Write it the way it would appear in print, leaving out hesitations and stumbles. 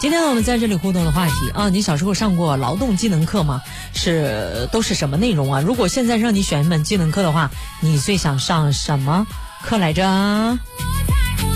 今天呢，我们在这里互动的话题啊，你小时候上过劳动技能课吗？都是什么内容啊？如果现在让你选一门技能课的话，你最想上什么课来着？